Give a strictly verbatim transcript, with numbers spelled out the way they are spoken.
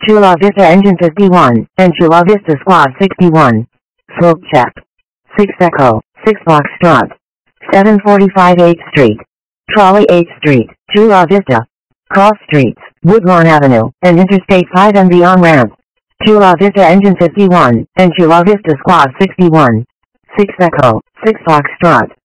Chula Vista Engine fifty-one, and Chula Vista Squad sixty-one. Slope check. six Echo, six Foxtrot. seven forty-five eighth Street. Trolley eighth Street, Chula Vista. Cross Streets, Woodlawn Avenue, and Interstate five and beyond ramp. Chula Vista Engine fifty-one, and Chula Vista Squad sixty-one. six Echo, six Foxtrot.